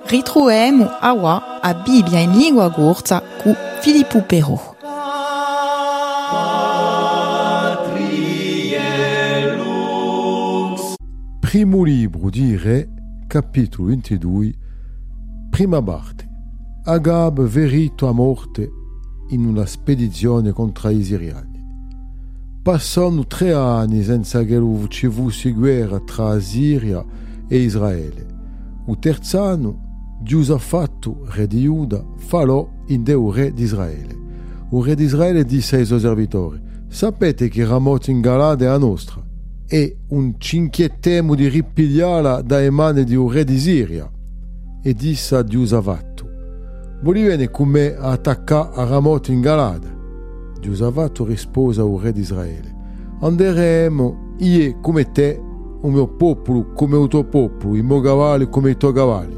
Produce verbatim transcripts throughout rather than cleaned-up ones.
Ritroviamo awa a Bibbia in lingua corsa cu Filippo Però. Primo libro di Re, capitolo ventidue, prima parte. Agab verito a morte in una spedizione contro i siriani. Passano tre anni senza che ci fosse guerra tra Siria e Israele. Il terzo anno, Giusafatto, re di Giuda, falò in Deo re di Israele. Il re di Israele disse ai suoi servitori: sapete che Ramot in Galade è la nostra e un cinquettemo di ripigliarla dai mani di un re di Siria. E disse a Giusafatto: volete con me a attaccare a Ramot in Galade? Giusafatto rispose al re di Israele: anderemo io come te, il mio popolo come il tuo popolo, i miei cavalli come i tuoi cavalli.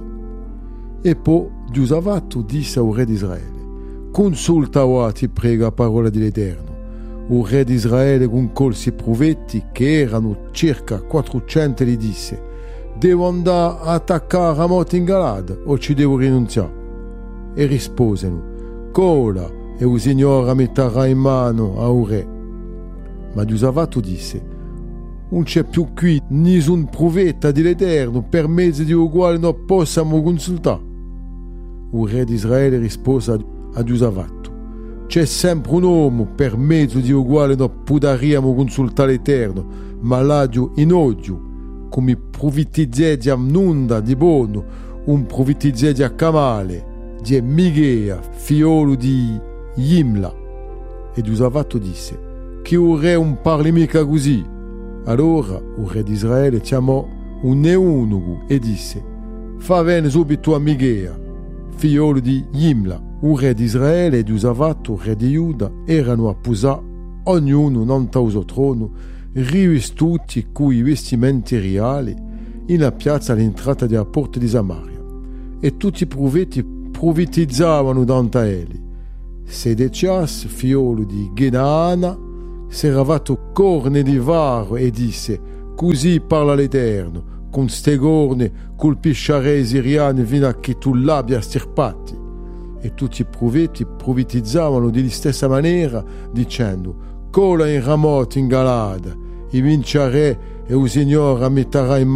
E poi Giusafatto disse al re di Israele: consulta ora, ti prego, la parola dell'Eterno. Il re di Israele con colsi provetti, che erano circa quattrocento, gli disse: devo andare a attaccare Ramot in Galad o ci devo rinunziare? E risposero: cola, e il Signore metterà in mano al re. Ma Giusafatto disse: non c'è più qui nessun profeta dell'Eterno per mezzo di quale noi possiamo consultare. Il re di Israele rispose a Giusafatto: c'è sempre un uomo per mezzo di quale noi potremmo consultare l'Eterno, ma l'agio in odio, come profetizzè di Amnunda di Bono, un profetizzè di Camale, di Migea, figliolo di Yimla. E Giusafatto disse: che il re non parli mica così. Allora il re di Israele chiamò un eunuco e disse: fa venire subito a Migea, figliolo di Yimla. Il re di Israele e Giusafatto, re di Giuda, erano a posare ognuno davanti al suo trono, rivestuti con i vestimenti reali, in la piazza all'entrata della porta di Samaria. E tutti i profeti profetizzavano davanti a egli. Sedecias, figliolo di Genaana, si era fatto corne di varo e disse: così parla l'Eterno, con ste corne colpiscerei i siriani fino a che tu l'abbia stirpati. E tutti i profeti profetizzavano di stessa maniera, dicendo: cola in Ramot in Galad, e vincerei e il Signore metterà in